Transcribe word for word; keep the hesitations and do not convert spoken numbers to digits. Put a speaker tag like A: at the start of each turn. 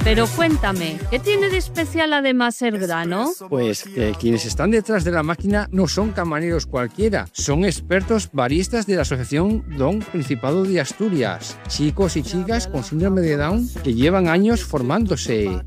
A: Pero cuéntame, ¿qué tiene de especial además ser grano?
B: Pues que quienes están detrás de la máquina no son camareros cualquiera, son expertos baristas de la Asociación Don Principado de Asturias, chicos y chicas con síndrome de Down que llevan años formándose.